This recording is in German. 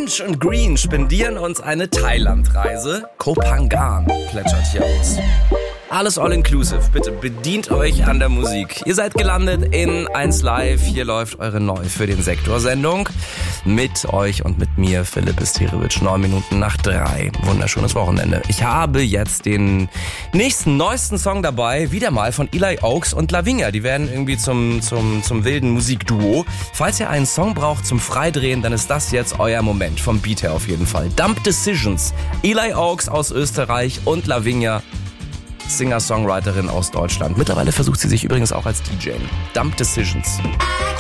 Finch und Green spendieren uns eine Thailandreise. Koh Phangan plätschert hier aus. Alles all-inclusive. Bitte bedient euch an der Musik. Ihr seid gelandet in 1 Live. Hier läuft eure Neu für den Sektor-Sendung. Mit euch und mit mir, Philipp Isterewitsch. 9 Minuten nach 3. Wunderschönes Wochenende. Ich habe jetzt den neuesten Song dabei. Wieder mal von Eli Oaks und Lavinia. Die werden irgendwie zum wilden Musikduo. Falls ihr einen Song braucht zum Freidrehen, dann ist das jetzt euer Moment. Vom Beat her auf jeden Fall. Dump Decisions. Eli Oaks aus Österreich und Lavinia, Singer-Songwriterin aus Deutschland. Mittlerweile versucht sie sich übrigens auch als DJ. Dump Decisions.